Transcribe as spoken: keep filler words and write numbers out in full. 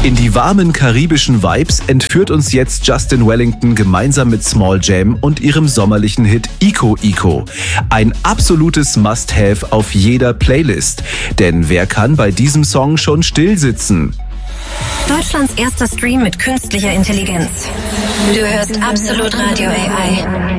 In die warmen karibischen Vibes entführt uns jetzt Justin Wellington gemeinsam mit Small Jam und ihrem sommerlichen Hit Ico Ico. Ein absolutes Must-Have auf jeder Playlist. Denn wer kann bei diesem Song schon still sitzen? Deutschlands erster Stream mit künstlicher Intelligenz. Du hörst Absolut Radio A I.